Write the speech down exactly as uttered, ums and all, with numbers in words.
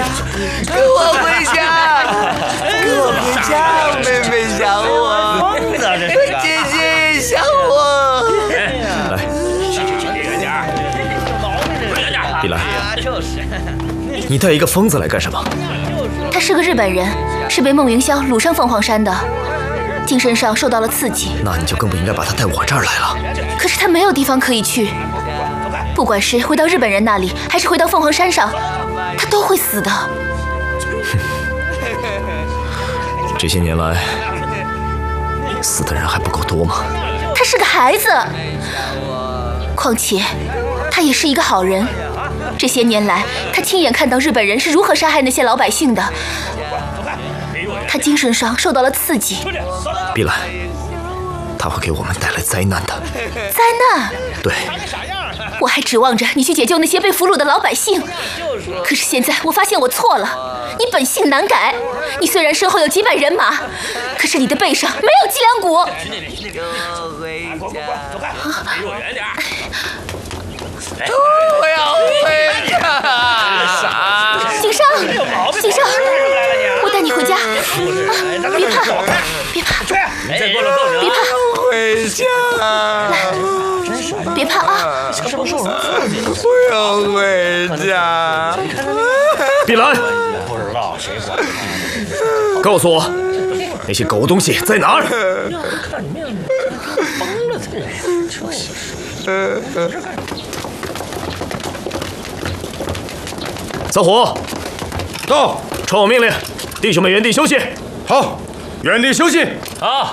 跟我回家，跟我回家，妹妹想我，姐姐也想我。 来，碧兰，你带一个疯子来干什么？ 他是个日本人，是被孟云霄掳上凤凰山的，精神上受到了刺激。 那你就更不应该把他带我这儿来了。 可是他没有地方可以去，不管是回到日本人那里，还是回到凤凰山上，他都会死的。 这些年来，死的人还不够多吗？ 他是个孩子，况且他也是一个好人。这些年来，他亲眼看到日本人是如何杀害那些老百姓的，他精神上受到了刺激。 碧兰，他会给我们带来灾难的。 灾难？ 对。 我还指望着你去解救那些被俘虏的老百姓，可是现在我发现我错了。你本性难改，你虽然身后有几百人马，可是你的背上没有脊梁骨。 我要回家。 啥？景商，景商，我带你回家。啊，别怕，别怕，别怕。 回家。 来，别怕啊。 我要回家。 碧兰，告诉我，那些狗东西在哪儿？小虎， 到， 传我命令，弟兄们原地休息。 好，原地休息。 好。